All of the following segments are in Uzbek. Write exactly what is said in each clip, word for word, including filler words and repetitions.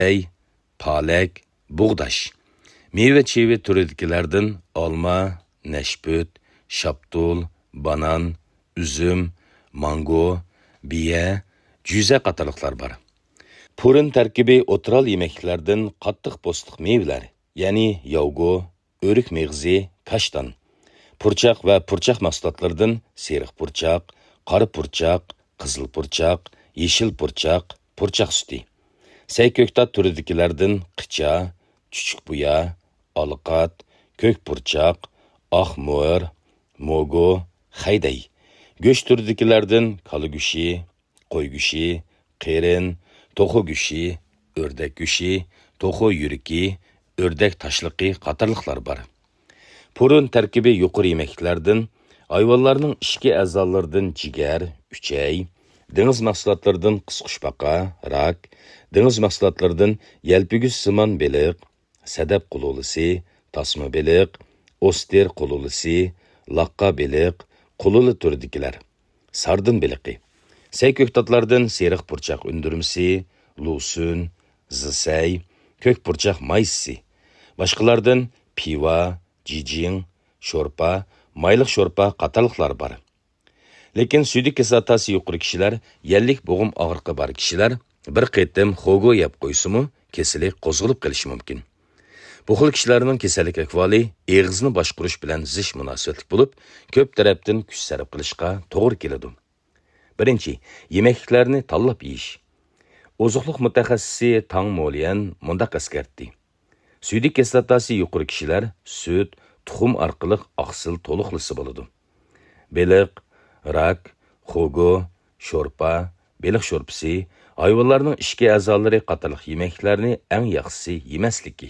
ey, palak, buğdaş. Meyve çevi türüdikilerden alma, neşpüt, şaptul, banan, üzüm, mango, biye, cüze qatarlıqlar var. Purun tərkibi otural yemeklerden qattiq postliq meyveler, yani yavgo, örük meygizi, kaştan. Purçaq və purçaq mahsulotlardan seriq purçaq, qara purçaq, qızıl purçaq, yeşil purçaq, purçaq süti. Seyköktat türüdikilerden qicha, küçük buya, alıqat, kök purçaq, aq mo'r, mogo, xayday. Göç türüdikilerden kalı güşi, qoy güşi, qerin, toxu güşi, ördek güşi, toxu yüriki, ördek taşlıqi qatarlıqlar var. Purun tərkibi yuqur yemeklerden, hayvanlarının işki əzalardan ciger, üçey, deniz mahsulotlardan qısquşbaqa, rak, deniz mahsulotlardan yelpigüs sıman beliq, sadab qululusi, tasma beliq, oster qululusi, laqqa beliq, qululu türdikiler, sardın beliqi. Seyköktatlardan seriq purçaq ündürümsi, lusun, zisay, kök purçaq maysi. Başqalardan piva, cicing, şorpa, mayliq şorpa qatarlıqlar var. Lekin südik kisatası yuqori kişiler, yellik boğum ağırqı bar kişiler, bir qetim xogo yap qoysumu, kesilik qozgulup qilishi mumkin. Bu xil kishilarning kasallik ahvoli eg'izni boshqarish bilan zish munosabatlik bo'lib, ko'p tarafdan kuch sarf qilishga to'g'ri keladi. Birinchi, yemeklarni tanlab yeyish. Ozuqliq mutaxassisi Tang Molian mundaq eskartdi. Südik kislotasi yuqori kishilar süt, tuxum orqali oqsil to'liqlisi bo'ladi. Beliq, rak, xogo, sho'rpa, beliq sho'rpasi, hayvonlarning ishki a'zolari qatorliq yemeklarni eng yaxshisi yemasligi.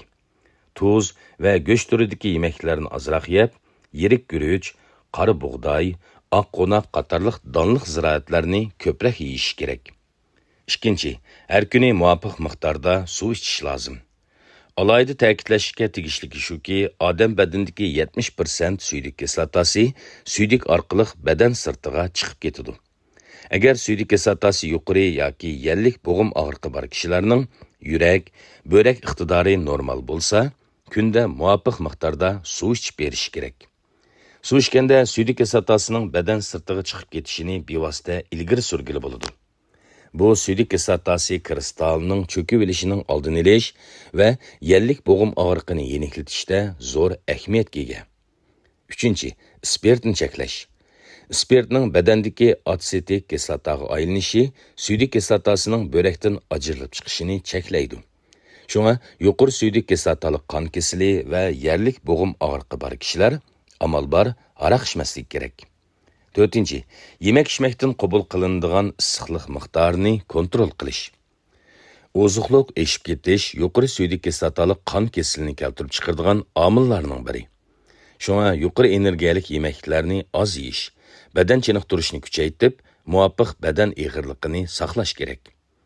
Tuz va go'sht turidagi yemeklarni ozroq yeb, yirik guruch, qora bug'doy, oq qo'noq qatorliq donliq ziroatlarni ko'proq yeyish kerak. Ikkinchi, har kuni muvofiq miqdorda suv ichish lozim. Alayda ta'kidlashga tegishligi shuki, odam badanidagi yetmish foiz suydik kislotasi suydik orqali badan sirtiga chiqib ketadi. Agar suydik kislotasi yuqori yoki yellik bo'g'im og'riqi bor kishilarning yurak, böbrek iqtidori normal bo'lsa, kunda muvofiq miqdorda suv ichib berish kerak. Suv ichganda suydik kislotasining badan sirtiga chiqib ketishini bevosita ilgari surgili bo'ladi. Bu suydik kislotasi kristalning cho'kib olishining oldini olish va yellik bo'g'im og'riqini yeniklatishda zo'r ahamiyatga ega. Uchinchi, spirtni cheklash. Spirtning badandagi atsetik kislotaga aylanishi suydik kislotasining böbrekdan ajrilib chiqishini cheklaydi. Shunga yuqori suydik kislotali qon kesili va yerlik bo'g'im og'riqi bor kishilar amal bor aroq ichmaslik kerak. To'rtinchi, yemek ichmakdan qabul qilinadigan issiqlik miqdorini kontrol qilish. Ozuqliq eshib ketish yuqori suydik kislotali qon kesilini keltirib chiqaradigan omillarning biri. Shunga yuqori energiyalik yemeklarni oz yeyish, badan chiniqtirishni kuchaytirib, muvofiq badan eg'irligini saqlash kerak.